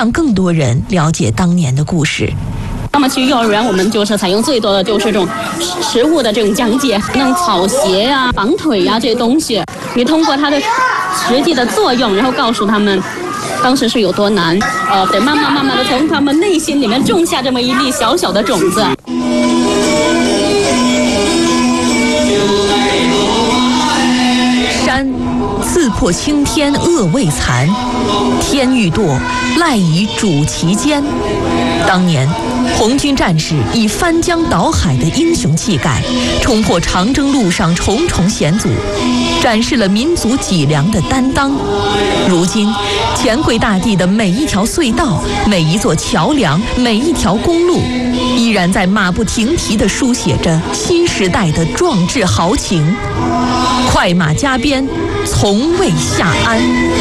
让更多人了解当年的故事。 那么去幼儿园，我们就是采用最多的就是这种食物的这种讲解，那种草鞋呀、绑腿呀这些东西，你通过它的实际的作用，然后告诉他们当时是有多难，得慢慢的从他们内心里面种下这么一粒小小的种子。 山刺破青天恶未残，天欲堕，赖以主其间。当年红军战士以翻江倒海的英雄气概，冲破长征路上重重险阻，展示了民族脊梁的担当。如今乾贵大地的每一条隧道、每一座桥梁、每一条公路，依然在马不停蹄地书写着新时代的壮志豪情。快马加鞭，从未下鞍。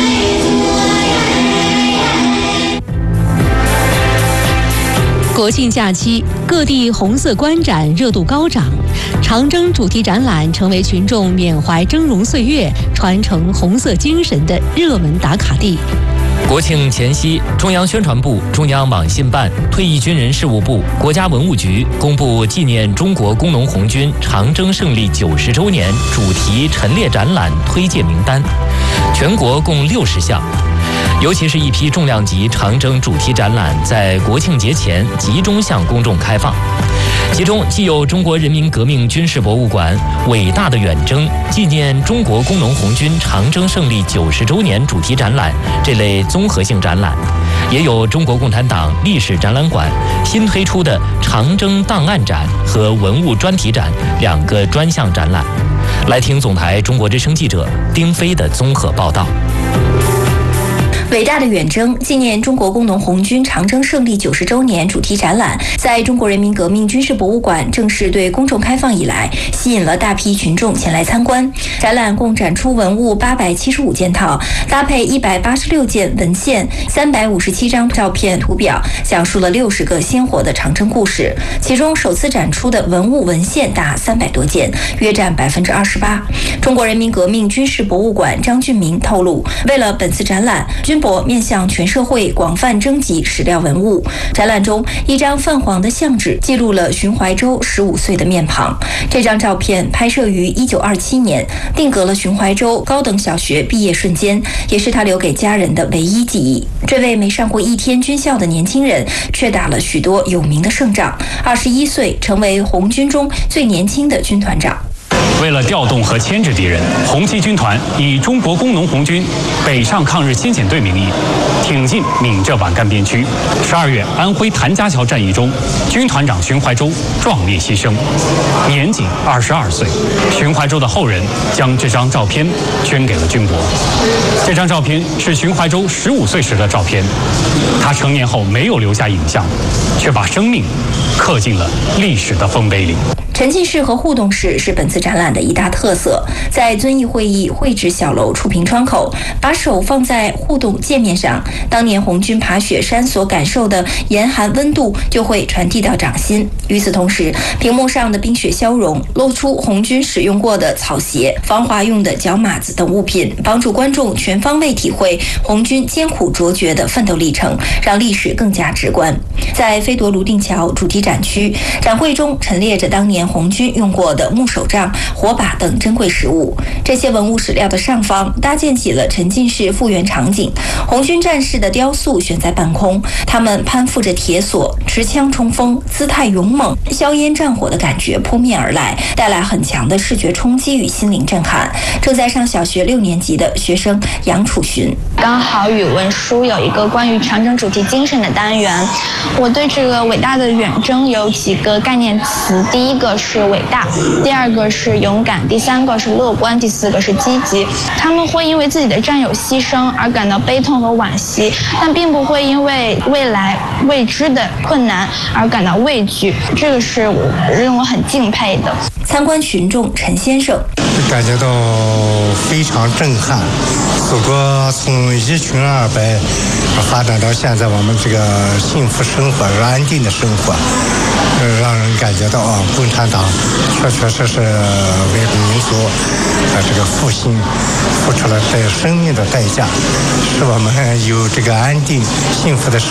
国庆假期，各地红色观展热度高涨，长征主题展览成为群众缅怀峥嵘岁月、传承红色精神的热门打卡地。 国庆前夕，中央宣传部、中央网信办、退役军人事务部、国家文物局公布纪念中国工农红军长征胜利90周年主题陈列展览推介名单，全国共60项。尤其是一批重量级长征主题展览在国庆节前集中向公众开放，其中既有中国人民革命军事博物馆伟大的远征纪念中国工农红军长征胜利90周年主题展览这类综合性展览，也有中国共产党历史展览馆新推出的长征档案展和文物专题展2个专项展览。来听总台中国之声记者丁飞的综合报道。 伟大的远征纪念中国工农红军长征胜利90周年主题展览在中国人民革命军事博物馆正式对公众开放以来，吸引了大批群众前来参观。展览共展出文物875件套，搭配186件文献、357张照片图表，讲述了60个鲜活的长征故事。其中首次展出的文物文献达300多件，约占28%。中国人民革命军事博物馆张俊明透露，为了本次展览，军博面向全社会广泛征集史料文物。展览中，一张泛黄的相纸记录了寻淮州15岁的面庞。这张照片拍摄于1927年，定格了寻淮州高等小学毕业瞬间，也是他留给家人的唯一记忆。这位没上过一天军校的年轻人，却打了许多有名的胜仗，21岁成为红军中最年轻的军团长。 为了调动和牵制敌人，红七军团以中国工农红军北上抗日先遣队名义，挺进闽浙皖赣边区。12月，安徽谭家桥战役中，军团长寻淮州壮烈牺牲，年仅22岁。寻淮州的后人将这张照片捐给了军博。这张照片是寻淮州15岁时的照片，他成年后没有留下影像，却把生命刻进了历史的丰碑里。 沉浸式和互动式是本次展览的一大特色。在遵义会议会址小楼触屏窗口，把手放在互动界面上，当年红军爬雪山所感受的严寒温度就会传递到掌心。与此同时，屏幕上的冰雪消融，露出红军使用过的草鞋、防滑用的脚码子等物品，帮助观众全方位体会红军艰苦卓绝的奋斗历程，让历史更加直观。在飞夺泸定桥主题展区，展会中陈列着当年红军用过的木手杖、火把等珍贵实物。这些文物史料的上方搭建起了沉浸式复原场景，红军战士的雕塑悬在半空，他们攀附着铁索，持枪冲锋，姿态勇猛，硝烟战火的感觉扑面而来，带来很强的视觉冲击与心灵震撼。正在上小学6年级的学生杨楚寻， 刚好语文书有一个关于长征主题精神的单元，我对这个伟大的远征有几个概念词，第一个是伟大，第二个是勇敢，第三个是乐观，第四个是积极。他们会因为自己的战友牺牲而感到悲痛和惋惜，但并不会因为未来未知的困难而感到畏惧，这个是我认为很敬佩的。 参观群众陈先生感觉到非常震撼，祖国从一穷二白发展到现在我们这个幸福生活、安定的生活，让人感觉到共产党确确实实为民族这个复兴付出了生命的代价，使我们有这个安定幸福的生活。